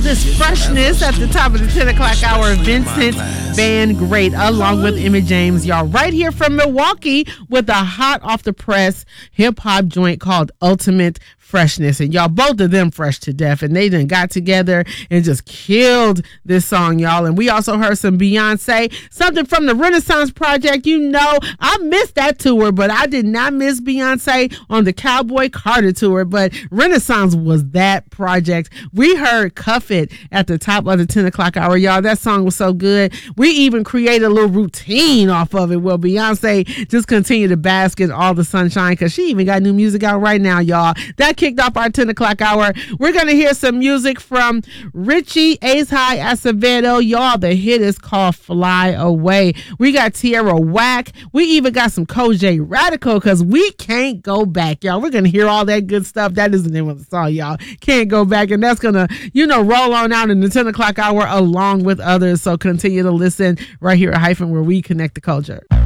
is Freshness at the top of the 10 o'clock hour. Vincent Van Great along with Emmett James. Y'all right here from Milwaukee with a hot off the press hip hop joint called Ultimate Freshness. And y'all, both of them fresh to death. And they done got together and just killed this song, y'all. And we also heard some Beyonce, something from the Renaissance Project. You know, I missed that tour, but I did not miss Beyonce on the Cowboy Carter tour. But Renaissance was that project. We heard Cuff It at the top of the 10 o'clock hour, y'all. That song was so good. We even created a little routine off of it. Well, Beyonce just continued to bask in all the sunshine because she even got new music out right now, y'all. That kicked off our 10 o'clock hour. We're going to hear some music from Richie Ace High Acevedo. Y'all, the hit is called Fly Away. We got Tierra Whack. We even got some Kojay Radical because we can't go back, y'all. We're going to hear all that good stuff. That is the name of the song, y'all. Can't go back. And that's going to, roll on out in the 10 o'clock hour along with others. So continue to listen right here at Hyphen, where we connect the culture.